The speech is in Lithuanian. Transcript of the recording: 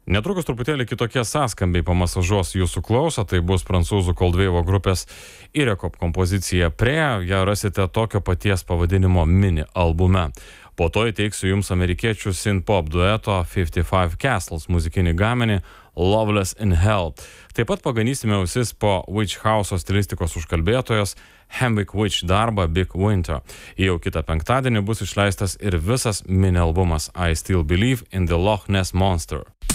Netrukus truputėlį kitokie sąskambiai pamasažuos jūsų klausą, tai bus prancūzų Coldwave grupės Irekop kompozicija Prayer, ją rasite tokio paties pavadinimo mini albume. Po to įteiksiu jums amerikiečių synth-pop dueto 55 Castles muzikinį gaminį Loveless in Hell. Taip pat paganysime ausis po Witch House'o stilistikos užkalbėtojos Hamwick Witch darbą Big Winter. Jau kitą penktadienį bus išleistas ir visas mini albumas I Still Believe in the Loch Ness Monster.